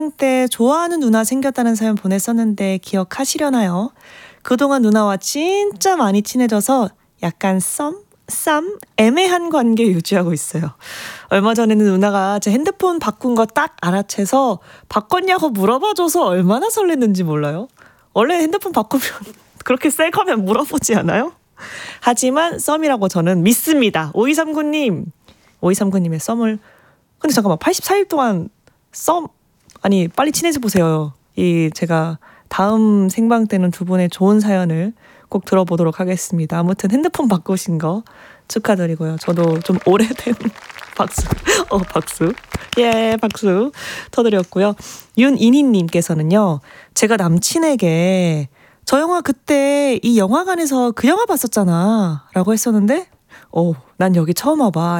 때 좋아하는 누나 생겼다는 사연 보냈었는데 기억하시려나요? 그동안 누나와 진짜 많이 친해져서 약간 애매한 관계 유지하고 있어요. 얼마 전에는 누나가 제 핸드폰 바꾼 거 딱 알아채서 바꿨냐고 물어봐줘서 얼마나 설렜는지 몰라요. 원래 핸드폰 바꾸면 그렇게 셀 거면 물어보지 않아요? 하지만 썸이라고 저는 믿습니다. 5239님의 썸을. 근데 잠깐만, 84일 동안 썸, 아니 빨리 친해져 보세요. 제가 다음 생방 때는 두 분의 좋은 사연을 꼭 들어보도록 하겠습니다. 아무튼 핸드폰 바꾸신 거 축하드리고요. 저도 좀 오래된 박수. 예, 박수 터드렸고요. 윤이니님께서는요, 제가 남친에게 저 영화 그때 이 영화관에서 그 영화 봤었잖아 라고 했었는데, 난 여기 처음 와봐.